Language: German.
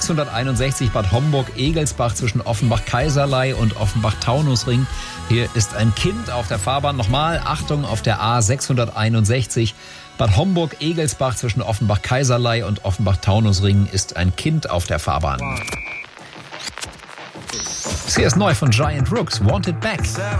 661 Bad Homburg-Egelsbach zwischen Offenbach-Kaiserlei und Offenbach-Taunusring. Hier ist ein Kind auf der Fahrbahn. Nochmal, Achtung, auf der A661 Bad Homburg-Egelsbach zwischen Offenbach-Kaiserlei und Offenbach-Taunusring ist ein Kind auf der Fahrbahn. Hier ist neu von Giant Rooks, Want It Back.